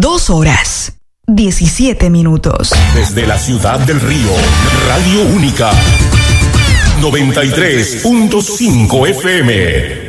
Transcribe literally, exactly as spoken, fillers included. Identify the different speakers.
Speaker 1: Dos horas, diecisiete minutos.
Speaker 2: Desde la ciudad del Río, Radio Única, noventa y tres punto cinco F M.